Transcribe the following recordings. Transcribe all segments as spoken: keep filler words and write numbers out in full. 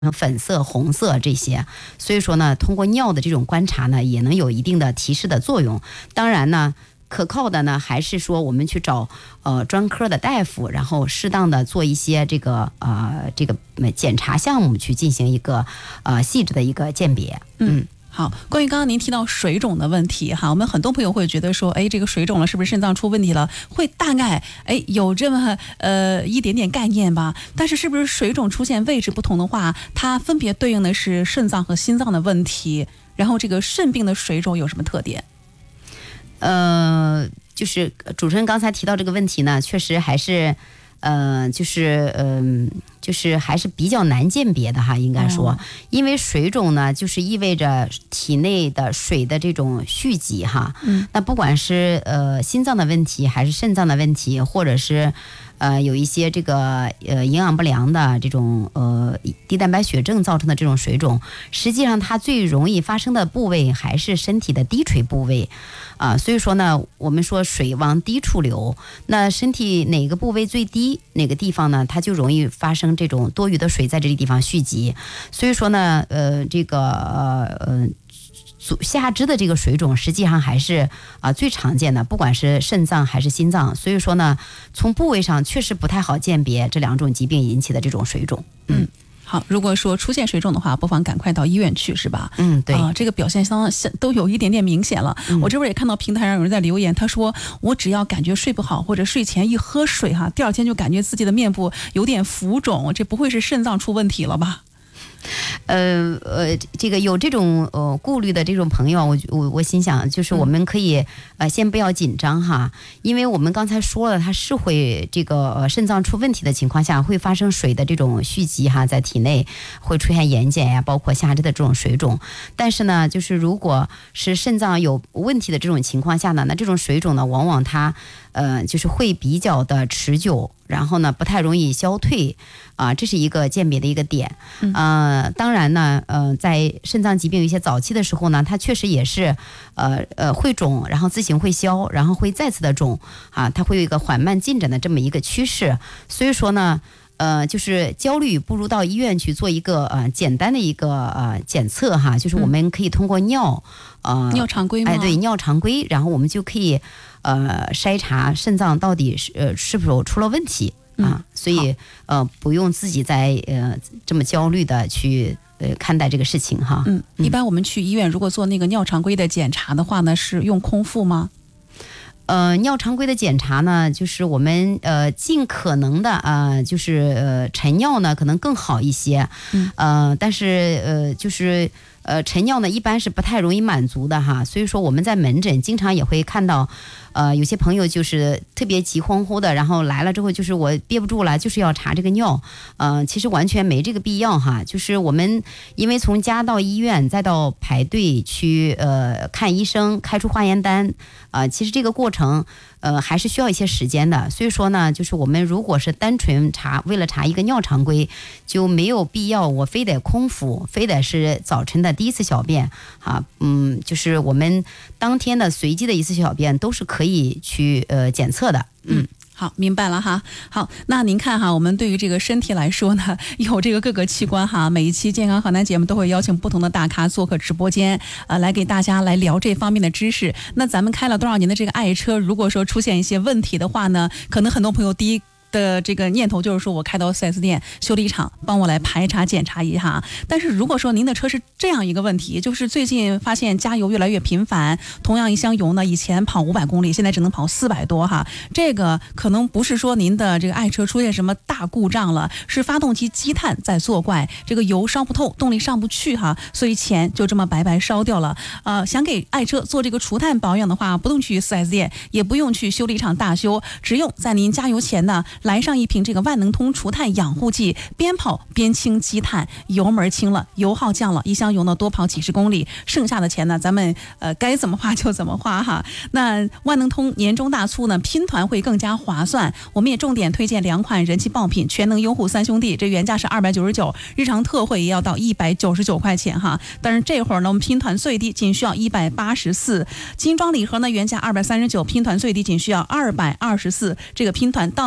粉色、红色这些，所以说呢，通过尿的这种观察呢，也能有一定的提示的作用。当然呢，可靠的呢，还是说我们去找呃专科的大夫，然后适当的做一些这个呃这个检查项目，去进行一个呃细致的一个鉴别。嗯。 好，关于刚刚您提到水肿的问题哈，我们很多朋友会觉得说，哎，这个水肿了是不是肾脏出问题了？会大概哎有这么呃一点点概念吧。但是是不是水肿出现位置不同的话，它分别对应的是肾脏和心脏的问题？然后这个肾病的水肿有什么特点？ 呃，就是主持人刚才提到这个问题呢，确实还是。呃，就是嗯、呃，就是还是比较难鉴别的哈，应该说，因为水肿呢，就是意味着体内的水的这种蓄积哈。嗯，那不管是呃心脏的问题，还是肾脏的问题，或者是呃有一些这个呃营养不良的这种呃低蛋白血症造成的这种水肿，实际上它最容易发生的部位还是身体的低垂部位。啊，所以说呢，我们说水往低处流，那身体哪个部位最低，哪个地方呢，它就容易发生这种多余的水在这个地方蓄积。所以说呢，呃，这个呃下肢的这个水肿，实际上还是啊、呃、最常见的，不管是肾脏还是心脏。所以说呢，从部位上确实不太好鉴别这两种疾病引起的这种水肿。嗯。 好，如果说出现水肿的话，不妨赶快到医院去，是吧？ 嗯，对， 啊，这个表现相当都有一点点明显了。嗯、我这边也看到平台上有人在留言，他说我只要感觉睡不好或者睡前一喝水哈，第二天就感觉自己的面部有点浮肿，这不会是肾脏出问题了吧？ 呃呃，这个有这种呃顾虑的这种朋友，我我我心想，就是我们可以呃先不要紧张哈，因为我们刚才说了，它是会这个呃肾脏出问题的情况下，会发生水的这种蓄积哈，在体内会出现眼睑呀，包括下肢的这种水肿。但是呢，就是如果是肾脏有问题的这种情况下呢，那这种水肿呢，往往它呃就是会比较的持久。然后呢，不太容易消退，啊、呃，这是一个鉴别的一个点。呃，当然呢，呃，在肾脏疾病有一些早期的时候呢，它确实也是，呃呃会肿，然后自行会消，然后会再次的肿，啊，它会有一个缓慢进展的这么一个趋势。所以说呢，呃，就是焦虑不如到医院去做一个呃简单的一个呃检测哈，就是我们可以通过尿，呃， 尿常规吗？ 哎，对，尿常规，然后我们就可以。呃，筛查肾脏到底是呃是否出了问题啊？嗯、所以呃不用自己在呃这么焦虑的去呃看待这个事情哈。 嗯，一般我们去医院如果做那个尿常规的检查的话呢，是用空腹吗？ 呃，尿常规的检查呢，就是我们呃尽可能的啊、呃，就是呃晨尿呢可能更好一些，嗯、呃，但是呃就是。呃，晨尿呢一般是不太容易满足的哈，所以说我们在门诊经常也会看到，呃，有些朋友就是特别急慌慌的，然后来了之后就是我憋不住了，就是要查这个尿，呃，其实完全没这个必要哈，就是我们因为从家到医院再到排队去呃看医生开出化验单，啊、呃，其实这个过程呃还是需要一些时间的，所以说呢，就是我们如果是单纯查为了查一个尿常规，就没有必要我非得空腹，非得是早晨的第一次小便啊，嗯，就是我们当天的随机的一次小便都是可以去呃检测的，嗯。 好，明白了哈。好，那您看哈，我们对于这个身体来说呢，有这个各个器官哈，每一期健康河南节目都会邀请不同的大咖做客直播间，呃，来给大家来聊这方面的知识。那咱们开了多少年的这个爱车，如果说出现一些问题的话呢，可能很多朋友第一的这个念头就是说我开到 四 S 店修理厂帮我来排查检查一下。但是如果说您的车是这样一个问题，就是最近发现加油越来越频繁，同样一箱油呢，以前跑五百公里，现在只能跑四百多哈，这个可能不是说您的这个爱车出现什么大故障了，是发动机积碳在作怪，这个油烧不透，动力上不去哈，所以钱就这么白白烧掉了。呃，想给爱车做这个除碳保养的话，不用去 四 S 店，也不用去修理厂大修，只用在您加油前呢来上一瓶这个万能通除碳养护剂，边跑边清积碳，油门轻了，油耗降了，一箱油呢多跑几十公里，剩下的钱呢咱们呃该怎么花就怎么花哈。那万能通年终大促呢拼团会更加划算，我们也重点推荐两款人气爆品，全能优护三兄弟，这原价是二百九十九，日常特惠也要到一百九十九块钱哈。但是这会儿呢我们拼团最低仅需要一百八十四，精装礼盒呢原价二百三十九，拼团最低仅需要二百二十四，这个拼团到底该怎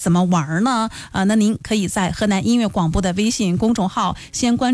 怎么玩呢？啊、那您可以在河南音乐广播的微信公众号先关注